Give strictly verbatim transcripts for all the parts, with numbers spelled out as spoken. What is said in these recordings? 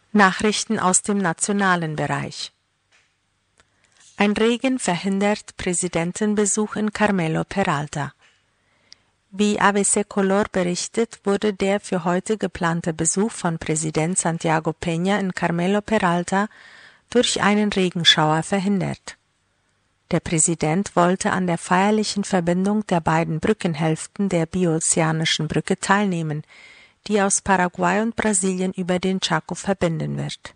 Nachrichten aus dem nationalen Bereich. Ein Regen verhindert Präsidentenbesuch in Carmelo Peralta. Wie A B C Color berichtet, wurde der für heute geplante Besuch von Präsident Santiago Peña in Carmelo Peralta durch einen Regenschauer verhindert. Der Präsident wollte an der feierlichen Verbindung der beiden Brückenhälften der Biozeanischen Brücke teilnehmen, die aus Paraguay und Brasilien über den Chaco verbinden wird.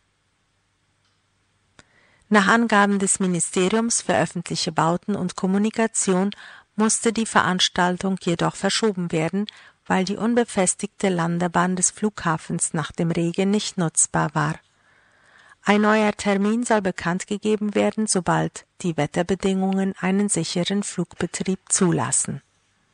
Nach Angaben des Ministeriums für öffentliche Bauten und Kommunikation musste die Veranstaltung jedoch verschoben werden, weil die unbefestigte Landebahn des Flughafens nach dem Regen nicht nutzbar war. Ein neuer Termin soll bekannt gegeben werden, sobald die Wetterbedingungen einen sicheren Flugbetrieb zulassen.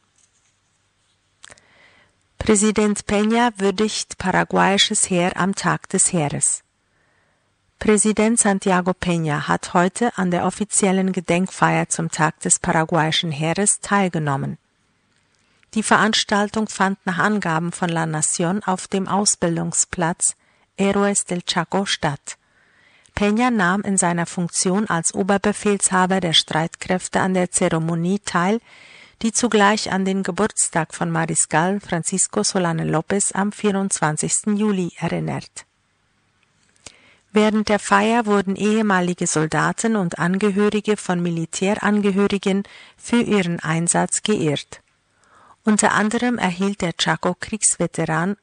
Präsident Peña würdigt paraguayisches Heer am Tag des Heeres. Präsident Santiago Peña hat heute an der offiziellen Gedenkfeier zum Tag des paraguayischen Heeres teilgenommen. Die Veranstaltung fand nach Angaben von La Nación auf dem Ausbildungsplatz Héroes del Chaco statt. Peña nahm in seiner Funktion als Oberbefehlshaber der Streitkräfte an der Zeremonie teil, die zugleich an den Geburtstag von Mariscal Francisco Solano López am vierundzwanzigsten Juli erinnert. Während der Feier wurden ehemalige Soldaten und Angehörige von Militärangehörigen für ihren Einsatz geehrt. Unter anderem erhielt der Chaco-Kriegsveteran